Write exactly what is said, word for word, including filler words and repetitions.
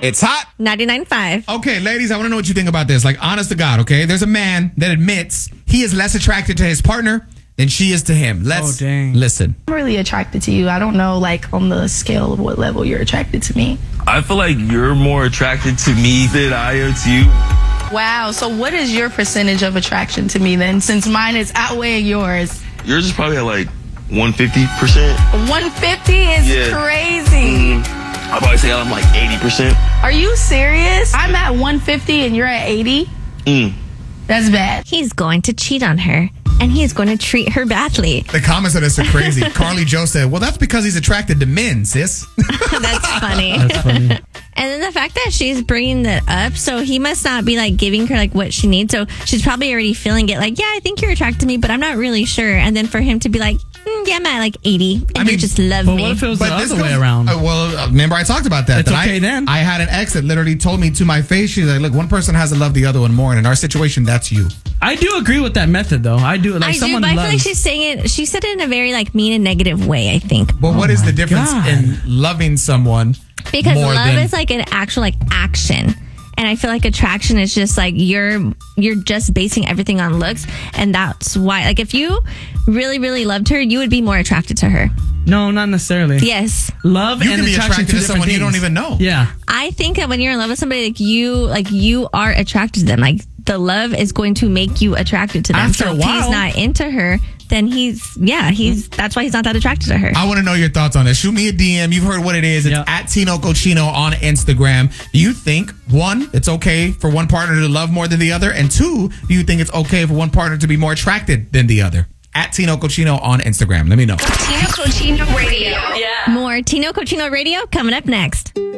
It's hot. ninety-nine point five. Okay, ladies, I want to know what you think about this. Like, honest to God, okay? There's a man that admits he is less attracted to his partner than she is to him. Let's Oh, dang. listen. I'm really attracted to you. I don't know, like, on the scale of what level you're attracted to me. I feel like you're more attracted to me than I am to you. Wow. So what is your percentage of attraction to me then, since mine is outweighing yours? Yours is probably at like one hundred fifty percent. one fifty is Yeah. crazy. I'd probably say I'm like eighty percent. Are you serious? I'm at one fifty and you're at eighty? Mm. That's bad. He's going to cheat on her, and he's going to treat her badly. The comments on this are crazy. Carly Joe said, well, that's because he's attracted to men, sis. That's funny. That's funny. And then the fact that she's bringing that up, so he must not be like giving her like what she needs. So she's probably already feeling it like, yeah, I think you're attracted to me, but I'm not really sure. And then for him to be like, mm, yeah, I'm at like eighty, and I mean, you just love But me. what if it was the this other way goes- around? uh, well, uh, remember I talked about that. It's that okay I, then. I had an ex that literally told me to my face, she's like, look, one person has to love the other one more. And in our situation, that's you. I do agree with that method, though. I do. Like I do, someone but I feel loves. like she's saying it. She said it in a very like mean and negative way, I think, But what is the difference God. in loving someone because more love than... is like an actual like action. And I feel like attraction is just like you're you're just basing everything on looks, and that's why. Like if you really really loved her, you would be more attracted to her. No, not necessarily. Yes, Love You and can be attraction attracted to different someone you things. don't even know. Yeah. I think that when you're in love with somebody, like you like you are attracted to them. Like the love is going to make you attracted to them. After so a if while. he's not into her, then he's yeah he's that's why he's not that attracted to her. I want to know your thoughts on this. Shoot me a D M. You've heard what it is. It's Yeah. at Tino Cochino on Instagram. Do you think, one, it's okay for one partner to love more than the other? And two, do you think it's okay for one partner to be more attracted than the other? At Tino Cochino on Instagram. Let me know. Tino Cochino Radio. More Tino Cochino Radio coming up next.